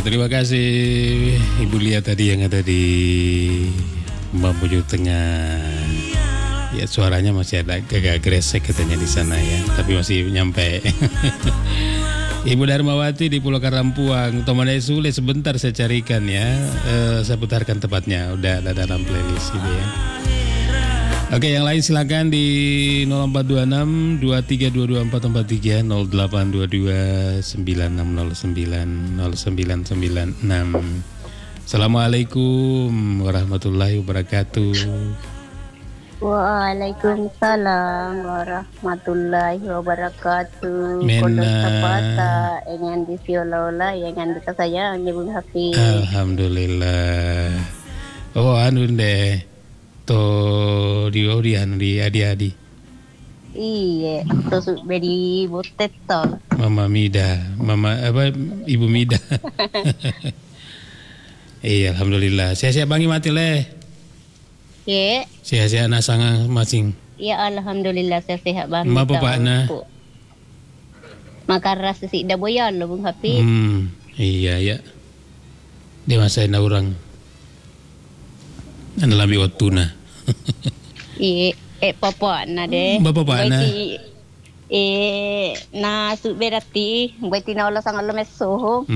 terima kasih Ibu Lia tadi yang ada di Mamuju Tengah. Ya suaranya masih ada agak gresek katanya di sana ya, tapi masih nyampe. Ibu Darmawati di Pulau Karampuang, Tomane Sule sebentar saya carikan ya, saya putarkan tepatnya, udah ada dalam playlist gitu ya. Oke, yang lain silakan di 0426 2322 443 0822 9609 0996. Assalamualaikum warahmatullahi wabarakatuh. Waalaikumsalam warahmatullahi wabarakatuh. Mena. Kodos sapata engan di Siolola engan kita sayang Ibu Hafiz. Alhamdulillah. Oh anu deh. To di adi-adi. Iya, to bedi botet to. Mama Mida, Ibu Mida. Iya, alhamdulillah. Sehat-sehat bangi mati leh. Iya. Sehat-sehat nasanga masing. Ya alhamdulillah saya sehat banget. Ma bapak na. Makan rasa si ida boyan lo Bung Hafiz. Iya ya. Dia masa na orang. Anda lambi waktu na. Iya, papa na deh. Bapak na. Na su berati, buat tina olah sangat lemes soho.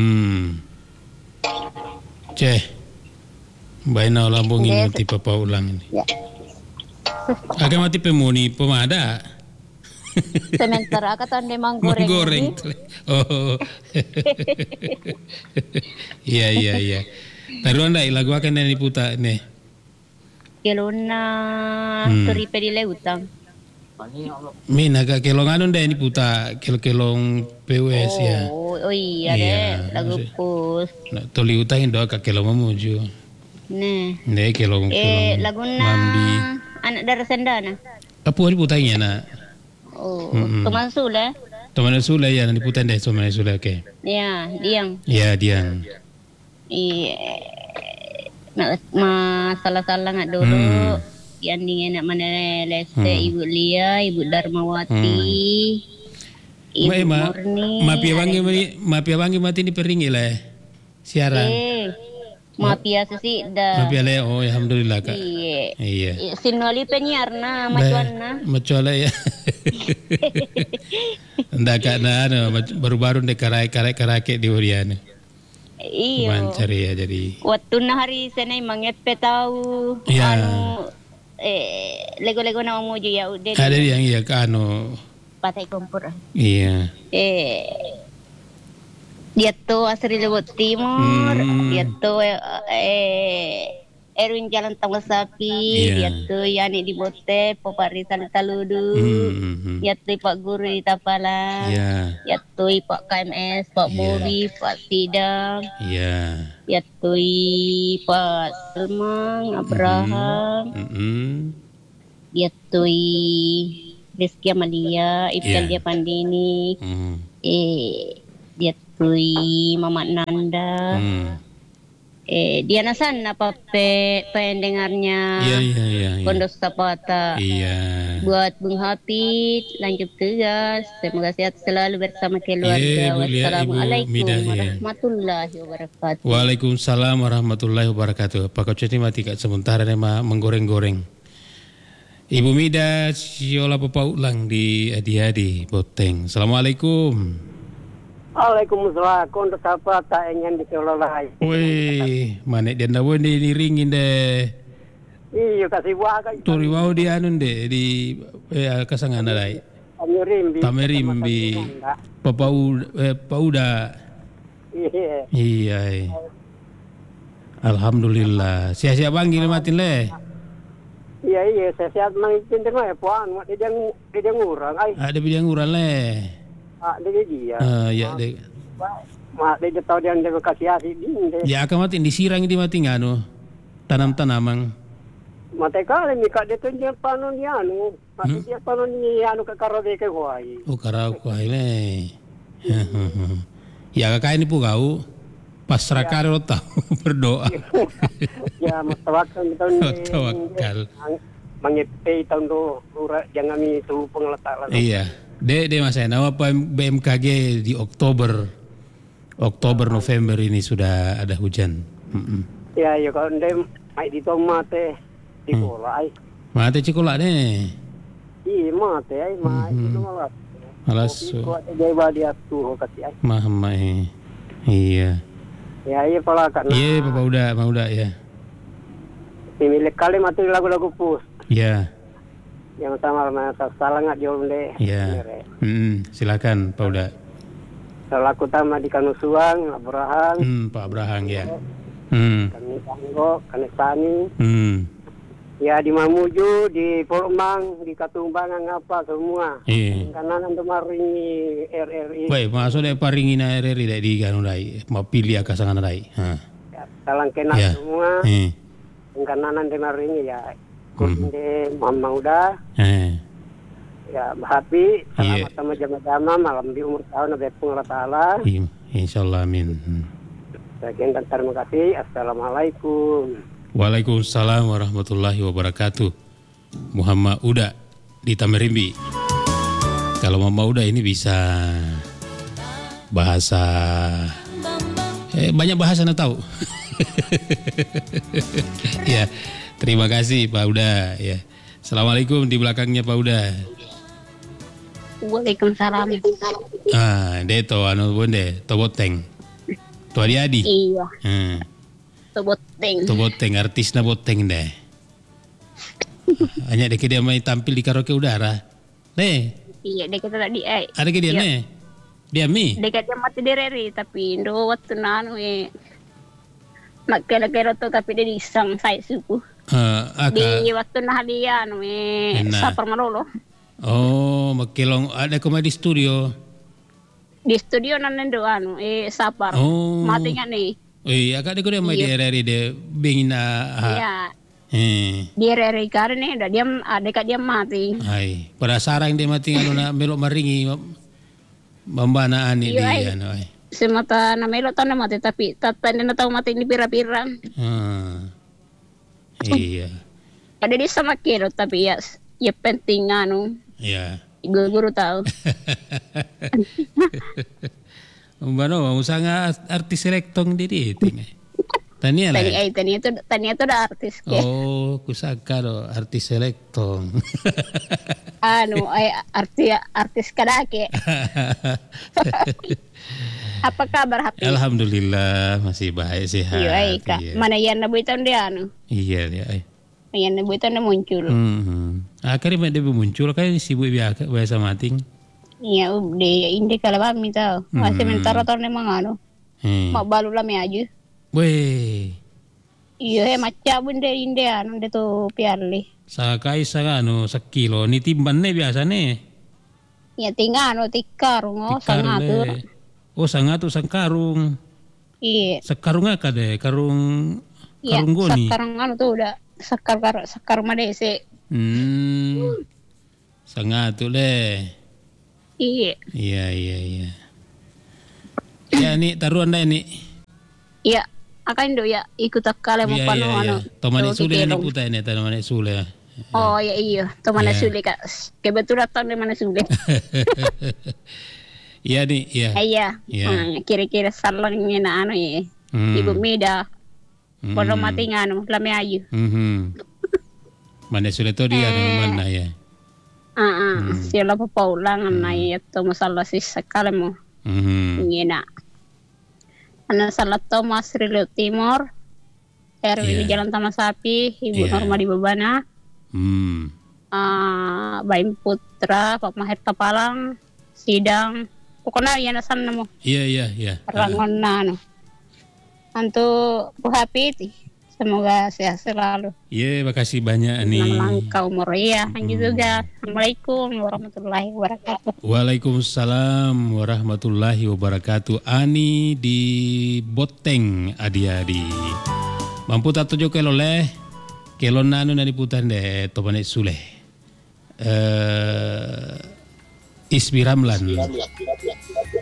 Ceh. Baik na lambungin mati papa ulang ini. Ya. Agak mati pemuni pemada. Sementara kata dia manggoreng. Manggoreng. Oh. Iya. Taruhan dah lagu akan yang diputar nih. Kelona suri pedile utang. Min agak kelongan dah diputar kelong PWS ya. Oh iya deh lagu pus. Toli utangin doa kak kelong memuju. Nih kelong laguna mambi. Anak darah sendana. Apa diputangnya nak? Oh, teman Sule. Teman Sule ya diputar deh teman Sule oke. Ya, Diang. Ya Diang. Iya. Masalah-salah nggak dulu. Yang ingin nak mana leste Ibu Lia, Ibu Darmawati, Ibu Murni. Mapia wangi mati ni peringi lah. Siaran. Mapia sesi dah. Mapia le oh alhamdulillah kak. Iya. Sinwali penyiar na macuana. Macuala ya. Ndak kak na baru-baru dek karai di Urian. Iya. Mancari ya jadi. Waktu na hari senai mangepe tahu. Iya. Lego-lego na umuju ya udah. Ada yang iya kano. Patai kompor. Iya. Dia tuh asri Lewut Timur. Dia tuh Erwin Jalan Tangga Sapi. Dia tuh Yani di Bote, Bapak Rizal Taludu. Dia tuh Pak Guru di Tapalan. Dia tuh Pak KMS, Pak Bobi, Pak Sidang. Dia tuh Pak Selmang, Abraham. Dia tuh Rizky Amalia, Italia Pandini. Dia tuh Mama Nanda. Dia nasan apa pendengarnya Kondos Sapata. Buat Bung Hafid lanjut tugas. Semoga sehat selalu bersama keluarga. Wassalamualaikum warahmatullahi wabarakatuh. Waalaikumsalam warahmatullahi wabarakatuh. Pak Coach ini mati kak sementara nema menggoreng-goreng. Ibu Mida siola papa ulang di Adi-Adi Boteng. Assalamualaikum. Waalaikumsalam. Kondos apa tak ingin dikelola. Wih, manek dia ndawo di ringin deh. Iya kasih waga. Tori wau di anun deh di kasangana dai. Tamerimbi. Pauda. Iya. Alhamdulillah. Siap-siap bangi matin le. Iya sehat mang pinter mah puan dia ngurang ai. Ada bidang urang le. Dia dia. Ya dek. Mak dia tahu dia jaga kasih asih ding. Ya akan mati disirang di mati ngano. Tanam-tanamang. Mate kali ni kak dia tunjuk panon dia anu. Mati dia panon ni anu ke karaoke ke huai. Oh karaoke huai le. Ya kakak ini pun kau. Pasrah karo tahu berdoa. Ya tawakal tahun ni. Tawakal. Mengepe tahun tu jangan itu pengeletakan. Iya. De masa nama BMKG di Oktober Oktober November ini sudah ada hujan. Ya kalau ndem ai di tomate di kolai. Mate cikolak deh. Iya mate ai mai itu malas. Malas. Kok ada gaya dia tuh kasih ai. Mahmai. Iya. Ya iya pala kan. Iya Bapak udah ya. Pemilik kali mati lagu-lagu pus. Ya. Yang sama salah nggak jauh deh. Ya. Silakan Pak Uda. Selaku utama di Kanusuang, Abraham. Pak Abraham ya. Kami Tanggo, Kanesani. Ya di Mamuju, di Polmang, di Katumbangan apa semua. Iya. Karena nanti maringi RRI. Baik, masuk deh paringin RRI deh di kanu dai. Mau pilih akasangan dai. Ya, salang kenal semua. Karena nanti maringi ya. Kurinde Mama udah. Ya Happy, selamat sama jama-jama malam di umur tahun Nabi Allah Ta'ala. Insyaallah amin. Sekian dan terima kasih. Assalamualaikum. Waalaikumsalam warahmatullahi wabarakatuh. Muhammad Uda di Tamerimbi. Kalau Mama Uda ini bisa bahasa banyak bahasa anda tahu. Ya, terima kasih Pak Uda ya. Assalamualaikum di belakangnya Pak Uda. Waalaikumsalam. Deto anu bonde, toboteng. Tu adi-adi. Iya. Toboteng artisna boteng deh. Hanya dek dia main tampil di karaoke udara. Deh. Iya, dek kita tadi ada ke dia nih. Dia mi. Dek dia mati dereri tapi ndo waktu nanu makela-kela to tapi dia disang saya suku. Di waktu nahalian sapar malolo. Oh, makelong ada komedi studio. Di studio nanendo sapar. Oh. Matinya nih. Iya, kak dia mai di RRI de bingina. Iya. Di RRI karena ada dia mati. Ai, pada sarang dia mati anu na melok maringi membana ani dia anu ai. Semata na melok tahu mati tapi tatan na tahu mati ini pira-pira. Iya. Ada di sama kilo tapi ya penting anu. Iya. Guru tahu. Umbano, usanga artis selektong di ting. Tania lah. Tania itu ada artis ke. Oh, kusaka do artis selektong. Artis kadake. Apa kabar Happy? Alhamdulillah masih baik sehat. Iya, Kak. Mana yan nabuitan dia anu? Iya dia. Yan nabuitan na muncul. Akhirnya dia muncul kan sibuk biasa mating. Iya, hindi kalau kami tahu. Masih mentara tahun memang anu. Mak balu lah aja. Weh. Iya, macam bunda India anu dia tuh piarli. Sakai anu sekilo ni timban nih biasa nih. Ya tinggal anu tikarung sangatur. Oh sangatur sangkarung. Iya. Sekarung apa deh? Karung goni. Sekarang anu tuh udah sekar madese. Sangatur deh. Iya. Iya. Ya nih taruhan dah ini. Iya, akan do ya ikut akal mau pano anu. Tomane sule ni puta ini tomane sule. Oh iya, tomane sule Kak. Kebetulan tahun mana sule. Iya nih, iya. Iya. Kira-kira salangnya na anu ya. Ibu Mida. Kalau mati nganu, lame ayu. Mana sule to dia mana ya. Sila pa paulangan na ito masalah si sakala mo. Ngina. Ana salat to Mas Rilio Timor. RW Jalan Taman Sapi, Ibu Norma di Babana. Baim Putra, Pak Mahir Tapalang, Sidang. Pokoknya yan nasan na mo. Iya. Rangon na ano. Anto Bu Happy semoga sehat selalu. Iya, makasih banyak nih. Langkau Moria, juga. Assalamualaikum warahmatullahi wabarakatuh. Waalaikumsalam warahmatullahi wabarakatuh. Ani di Boteng adi-adi. Mampu tato jo kelo leh. Kelo nanu nani putan de topane sule. Ismi Ramlan.